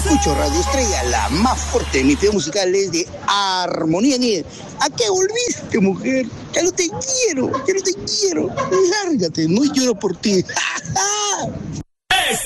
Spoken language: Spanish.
escucho Radio Estrella, la más fuerte. Mi video musical es de Armonía Nieves. ¿A qué volviste, mujer? Ya no te quiero, ya no te quiero. Lárgate, no lloro por ti.